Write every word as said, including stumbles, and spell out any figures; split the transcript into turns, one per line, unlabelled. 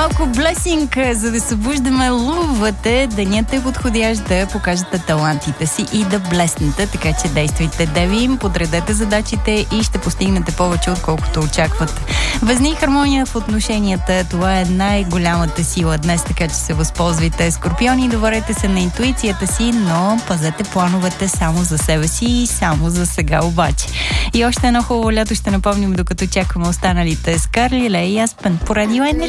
Малко блесинг, за да събуждаме лъвовете. Денят е подходящ да покажете талантите си и да блеснете, така че действайте, деви, подредете задачите и ще постигнете повече, отколкото очаквате. Възни и хармония в отношенията, това е най-голямата сила днес, така че се възползвайте. Скорпиони, доверете се на интуицията си, но пазете плановете само за себе си и само за сега обаче. И още едно хубаво лято ще напомним, докато чакаме останалите с Карли, Лей и Аспен по Радио Енергия.